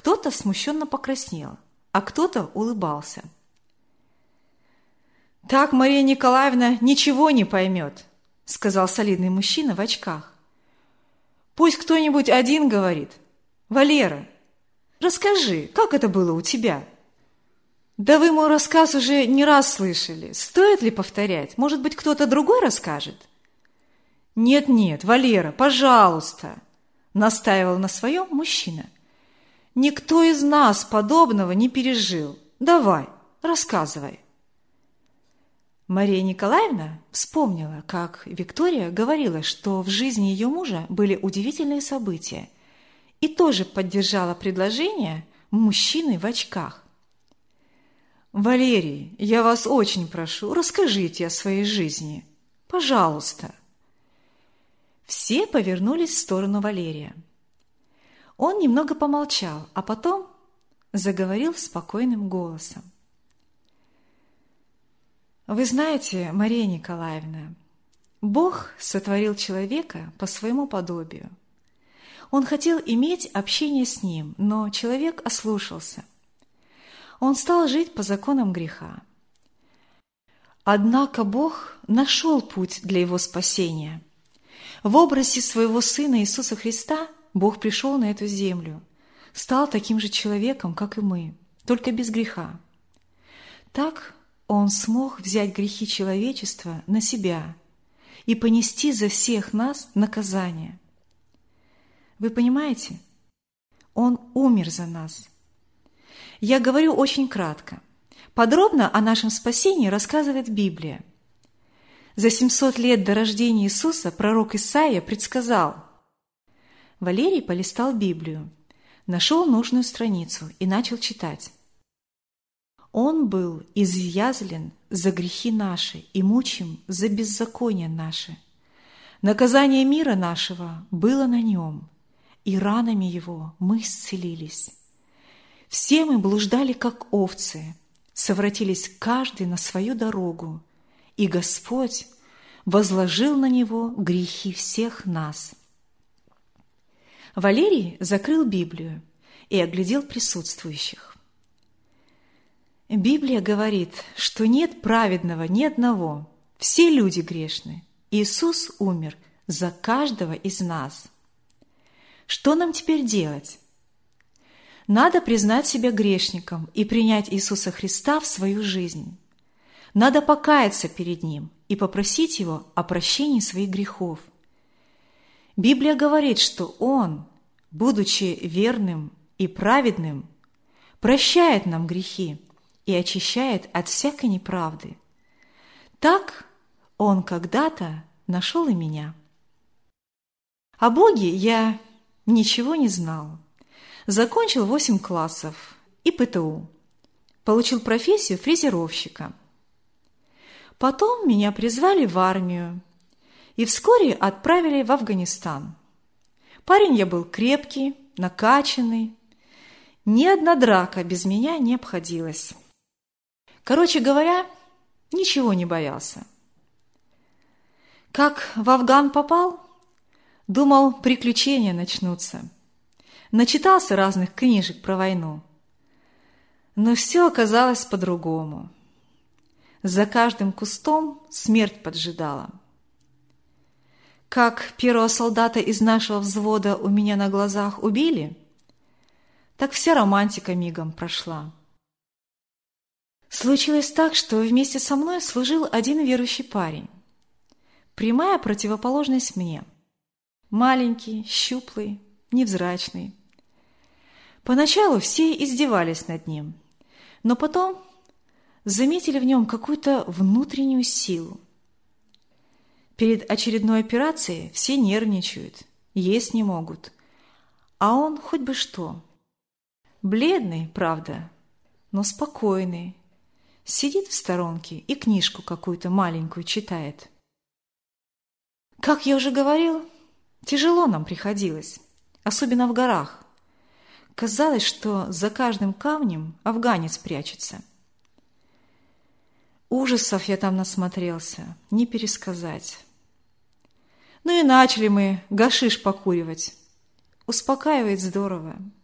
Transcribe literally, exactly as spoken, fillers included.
Кто-то смущенно покраснел, а кто-то улыбался. «Так Мария Николаевна ничего не поймет», — сказал солидный мужчина в очках. «Пусть кто-нибудь один говорит. Валера, расскажи, как это было у тебя?» «Да вы мой рассказ уже не раз слышали. Стоит ли повторять? Может быть, кто-то другой расскажет?» «Нет-нет, Валера, пожалуйста», — настаивал на своем мужчина. «Никто из нас подобного не пережил. Давай, рассказывай». Мария Николаевна вспомнила, как Виктория говорила, что в жизни ее мужа были удивительные события, и тоже поддержала предложение мужчины в очках. «Валерий, я вас очень прошу, расскажите о своей жизни. Пожалуйста». Все повернулись в сторону Валерия. Он немного помолчал, а потом заговорил спокойным голосом. «Вы знаете, Мария Николаевна, Бог сотворил человека по своему подобию. Он хотел иметь общение с ним, но человек ослушался. Он стал жить по законам греха. Однако Бог нашел путь для его спасения. В образе своего Сына Иисуса Христа Бог пришел на эту землю, стал таким же человеком, как и мы, только без греха. Так Он смог взять грехи человечества на себя и понести за всех нас наказание. Вы понимаете? Он умер за нас. Я говорю очень кратко. Подробно о нашем спасении рассказывает Библия. За семьсот лет до рождения Иисуса пророк Исаия предсказал. Валерий полистал Библию, нашел нужную страницу и начал читать. «Он был изъязлен за грехи наши и мучим за беззаконие наше. Наказание мира нашего было на нем, и ранами его мы исцелились. Все мы блуждали, как овцы, совратились каждый на свою дорогу, и Господь возложил на него грехи всех нас». Валерий закрыл Библию и оглядел присутствующих. Библия говорит, что нет праведного ни одного, все люди грешны. Иисус умер за каждого из нас. Что нам теперь делать? Надо признать себя грешником и принять Иисуса Христа в свою жизнь. Надо покаяться перед Ним и попросить Его о прощении своих грехов. Библия говорит, что Он, будучи верным и праведным, прощает нам грехи и очищает от всякой неправды. Так Он когда-то нашел и меня. О Боге я ничего не знал. Закончил восемь классов и Пэ Тэ У. Получил профессию фрезеровщика. Потом меня призвали в армию и вскоре отправили в Афганистан. Парень я был крепкий, накачанный. Ни одна драка без меня не обходилась. Короче говоря, ничего не боялся. Как в Афган попал, думал, приключения начнутся. Начитался разных книжек про войну. Но все оказалось по-другому. За каждым кустом смерть поджидала. Как первого солдата из нашего взвода у меня на глазах убили, так вся романтика мигом прошла. Случилось так, что вместе со мной служил один верующий парень. Прямая противоположность мне. Маленький, щуплый, невзрачный. Поначалу все издевались над ним, но потом заметили в нем какую-то внутреннюю силу. Перед очередной операцией все нервничают, есть не могут, а он хоть бы что. Бледный, правда, но спокойный. Сидит в сторонке и книжку какую-то маленькую читает. Как я уже говорил, тяжело нам приходилось, особенно в горах. Казалось, что за каждым камнем афганец прячется. Ужасов я там насмотрелся, не пересказать. Ну и начали мы гашиш покуривать. Успокаивает здорово.